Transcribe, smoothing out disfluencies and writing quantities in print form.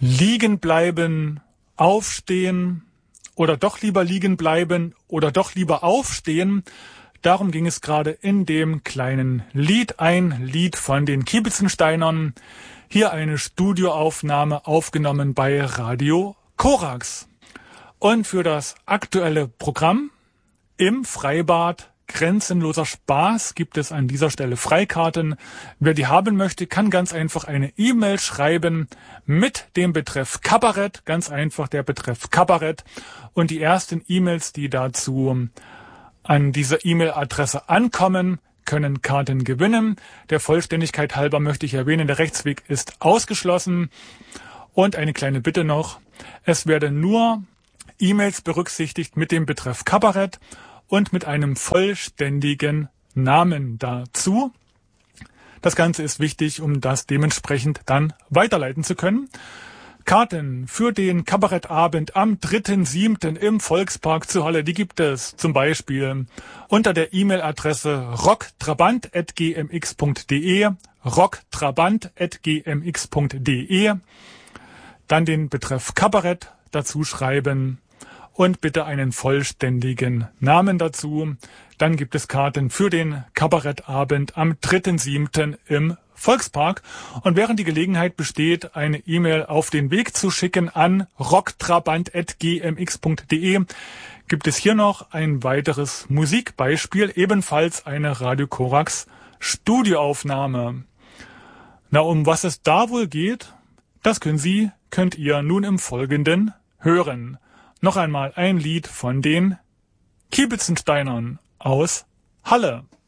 Liegen bleiben, aufstehen oder doch lieber liegen bleiben oder doch lieber aufstehen. Darum ging es gerade in dem kleinen Lied, ein Lied von den Kiebitzentsteinern. Hier eine Studioaufnahme aufgenommen bei Radio Korax. Und für das aktuelle Programm im Freibad Grenzenloser Spaß gibt es an dieser Stelle Freikarten. Wer die haben möchte, kann ganz einfach eine E-Mail schreiben mit dem Betreff Kabarett. Ganz einfach der Betreff Kabarett. Und die ersten E-Mails, die dazu an dieser E-Mail-Adresse ankommen, können Karten gewinnen. Der Vollständigkeit halber möchte ich erwähnen, der Rechtsweg ist ausgeschlossen. Und eine kleine Bitte noch. Es werden nur E-Mails berücksichtigt mit dem Betreff Kabarett und mit einem vollständigen Namen dazu. Das Ganze ist wichtig, um das dementsprechend dann weiterleiten zu können. Karten für den Kabarettabend am 3.7. im Volkspark zu Halle, die gibt es zum Beispiel unter der E-Mail-Adresse rocktrabant@gmx.de, rocktrabant@gmx.de, dann den Betreff Kabarett dazu schreiben und bitte einen vollständigen Namen dazu. Dann gibt es Karten für den Kabarettabend am 3.7. im Volkspark. Und während die Gelegenheit besteht, eine E-Mail auf den Weg zu schicken an rocktrabant@gmx.de, gibt es hier noch ein weiteres Musikbeispiel, ebenfalls eine Radio Korax Studioaufnahme. Na, um was es da wohl geht, das könnt ihr nun im Folgenden hören. Noch einmal ein Lied von den Kiebitzentsteinern aus Halle.